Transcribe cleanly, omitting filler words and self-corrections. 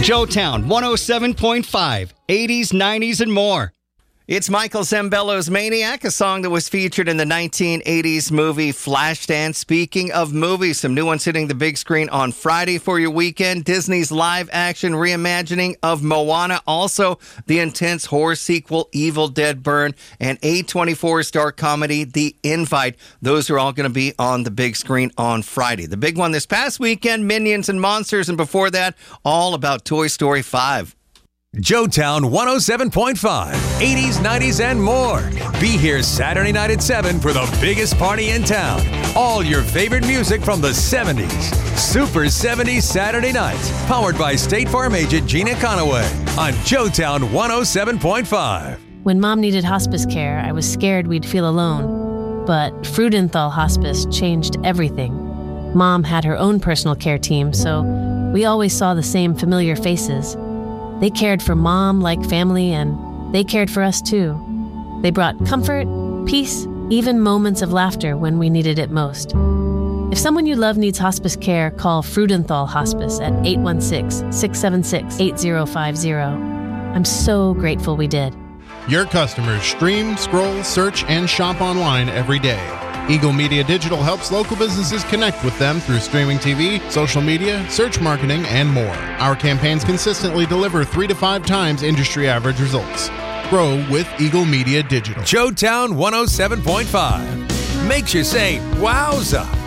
Joetown 107.5, 80s, 90s, and more. It's Michael Zambello's Maniac, a song that was featured in the 1980s movie Flashdance. Speaking of movies, some new ones hitting the big screen on Friday for your weekend. Disney's live-action reimagining of Moana. Also, the intense horror sequel Evil Dead Burn. And A24 star comedy The Invite. Those are all going to be on the big screen on Friday. The big one this past weekend, Minions and Monsters. And before that, all about Toy Story 5. Joetown 107.5, 80s, 90s, and more. Be here Saturday night at 7 for the biggest party in town. All your favorite music from the 70s. Super 70s Saturday nights. Powered by State Farm agent Gina Conaway on Joetown 107.5. When Mom needed hospice care, I was scared we'd feel alone. But Freudenthal Hospice changed everything. Mom had her own personal care team, so we always saw the same familiar faces. They cared for Mom like family, and they cared for us too. They brought comfort, peace, even moments of laughter when we needed it most. If someone you love needs hospice care, call Freudenthal Hospice at 816-676-8050. I'm so grateful we did. Your customers stream, scroll, search, and shop online every day. Eagle Media Digital helps local businesses connect with them through streaming TV, social media, search marketing, and more. Our campaigns consistently deliver 3 to 5 times industry average results. Grow with Eagle Media Digital. Joetown 107.5 makes you say, wowza.